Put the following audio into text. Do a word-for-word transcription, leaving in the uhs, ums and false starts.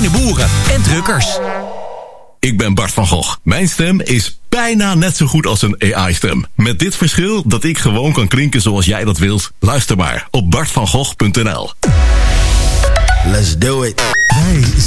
kleine boeren en truckers. Ik ben Bart van Gogh. Mijn stem is bijna net zo goed als een A I-stem. Met dit verschil dat ik gewoon kan klinken zoals jij dat wilt. Luister maar op bart van gogh punt n l. Let's do it. Wij